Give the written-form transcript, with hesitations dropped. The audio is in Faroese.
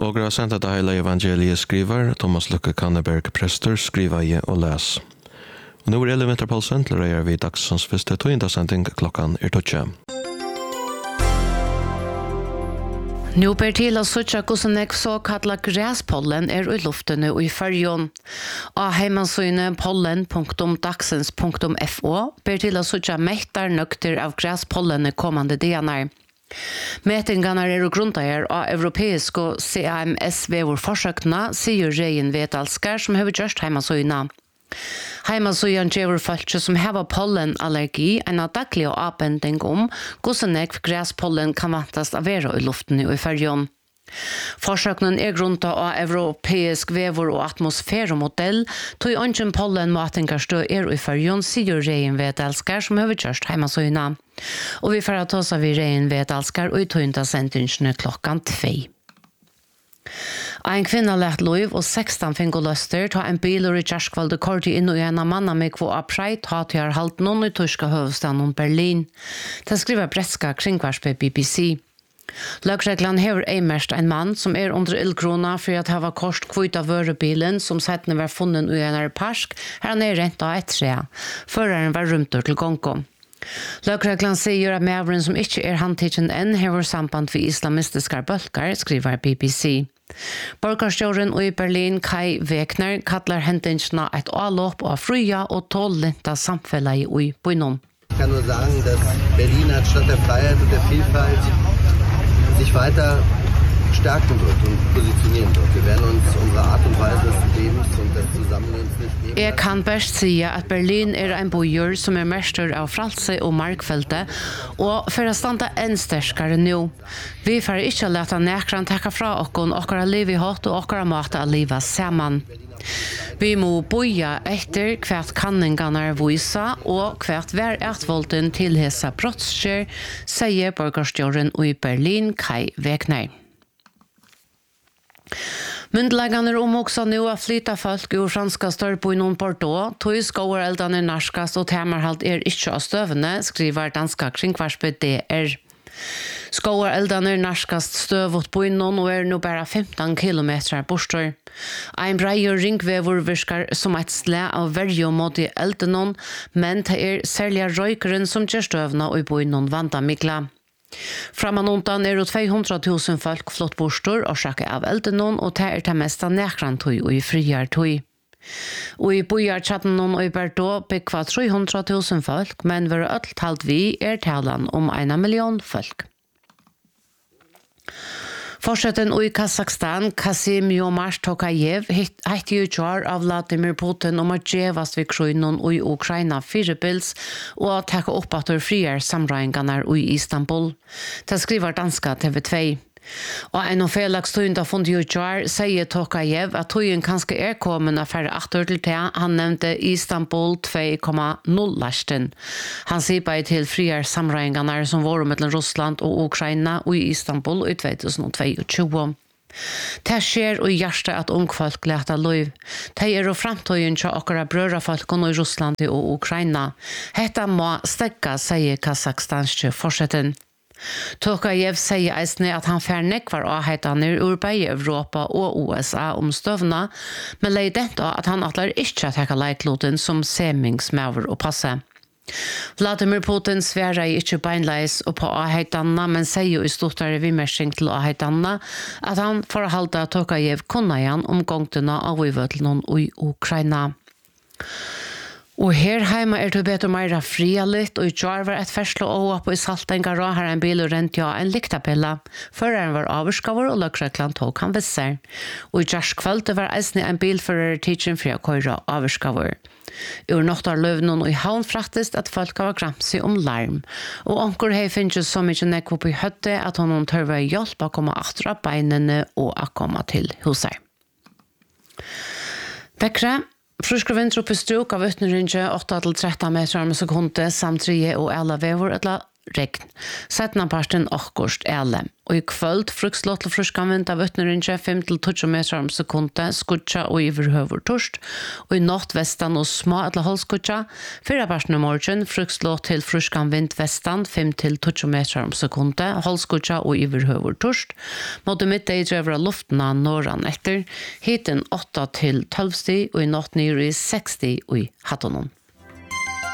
Och sända det hela evangeliet skriver Thomas Lucke Kanneberg Prester skriver I och läs. Och nu är det Vinter Paulsen till röjer vid dagsens första tøyndasending klockan 12. Nu ber til å søke hvordan jeg så kallet græspollen I luftene og I førjon. Av heimansøyne pollen.dagsens.fo ber til å søke mektar nøkter av græspollene kommande dianer. Mätingarna grundar av europeisk og CAMS-vevorforsøkene, sier Rein Vedalskar som har gjort heimansøyne. Heimasøyen gjør folk som har pollenallergi en daglig avbending hvordan græspollen kan vantes av være I luften I førjon. Forsøkenen grunnet av europeisk vevor- og atmosfæremodell, tog ønsken pollenmatingarstø I førjon, sier Rein Vedalskar som har gjort heimasøyene. Og vi får ta oss av Rein Vedalskar og tøynda sendingene klokkan 2. En kvinna lät lov og 16 fingoløster ta en bil og I kjærskvalde korti inn og en av mannamik hvor apreit har til halt noen I tyska hovedstaden Berlin. Det skriver bretska kringvarspe BBC. Løgreglan hever mest en mann som under ildkrona for at hava kost kvita vørebilen som settene var funnet I en parsk her han rent av et tre. Føreren var rumtur til gongo. Løgreglan sier at medveren som ikke handtidgen enn hever samband med islamistiske bølgar, skriver BBC. Borgarstjåren I Berlin, Kai Wegner, kallar hendelsene et avlopp av fria og tållinta samfellet I bynum. Ich kann nur sagen, dass Berlin als Stadt der Freiheit und der Vielfalt sich weiter stärken wird und positionieren wird. Wir werden uns unsere Art und Weise des Lebens und des Zusammenlebens nicht nehmen. Jeg kan best si at Berlin en bojur som mester av fralse og markfeltet, og for å standa enn sterskere nå. Vi får ikke lete nekran tekka fra okkara liv I hatt og okkara mat av livet sammen. Vi må boja etter hvert kanningene vise og hvert hver etvolden til hese brottskjer, sier borgarstjåren I Berlin, Kai Wegner. Myndläggarna också nu att flytta folk ur franska störrbyn Bordeaux, tog skåreldene narskast og temarhalt ikke av støvene, skriver danska kringvarspe DR. Skåreldene narskast støvot bynon og nå bare 15 kilometer bortstår. En brei ringvevor virkar som et slæ av verjo mot I eldenon, men det særlig røykeren som gjør støvene og bynon vandamikla. Framanundan det 200 000 folk flott bostor og sjakke av eldenon og det det mesta nekrantøy og I friartøy. Og I bojartjattenon og I Bordeaux byggva 300 000 folk, men var ødelt halt vi talan om 1 million folk. Forsetten I Kazakstan, Kasim Jomart Tokayev, heitte jo kjar av Vladimir Putin om at djevast ved krøynon I Ukraina 4 bils og at takka opp at friar samrøynganar I Istanbul. Det skriver danska TV2. Og en felagstøynda fund jo kjar sier Tokayev at tøyen kanskje kommet affære atter til det. Han nevnte Istanbul 2.0-lasten. Han sier bare til friar samrøynganar som var mellom Russland og Ukraina og I Istanbul I 2022. Det skjer og hjertet at ungfolk leta lov. Det og framtøyen til okkara brørafolkene I Russland og Ukraina. Hetta må stekka, sier Kazakstanske forsetten. Tokayev sier eisne at han fer nekvar avheitaner ur begge Europa og USA om støvna, men lei dette at han atler ikke tekka leikloten som semingsmaver og passe. Vladimir Putin sverar ikke beinleis og på avheitanna, men sier I stortare vimersing til avheitanna at han forhalda Tokayev kunna igjen om gongtuna av uvøtlen I Ukraina. Og her heima det betur meira frialigt, og I kjar var et ferslo opp I saltengar og her en bil og rent ja en liktapilla. Føreren var avurskavur og løgreklan tog han visser. Og I kjarskvölde var eisne en bil fører tidsin fri å køyra avurskavur. Ur noktar løvnun og I havn fraktist at folk var gramsi om larm. Og onkur hei finnst så mykje nekk opp I høtte at honom tørva hjelp å komme atra beinene og å komme til husar. Vekre. Friskere vind opp I struk av utnyrringe 8-13 meter med sekunde samt 3 og 11 vever, eller regn. Settna parsten akkurst ele. Og i kvöld frukslott til fruskan vind av utnørinje 5-20 meter om sekundet, skutja og iverhøver torst. Og i natt vestan og små etter halvskutja. Fyrre parsten i morgen frukslott til fruskan vind vestan 5-20 meter om sekundet, halvskutja og iverhøver torst. Måtte middag drøver av luftena norran etter. Hiten 8-12 sti og i natt nere i 60 og i hattonon.